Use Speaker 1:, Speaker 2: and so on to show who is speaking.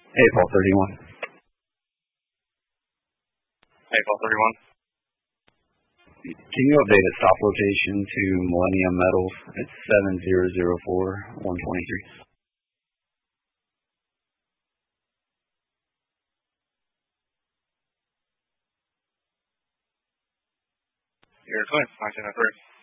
Speaker 1: Hey, Paul 31.
Speaker 2: Hey, Paul 31.
Speaker 1: Can you update a stop location to Millennium Metals? It's 7004 123.
Speaker 2: You're clear. 1903.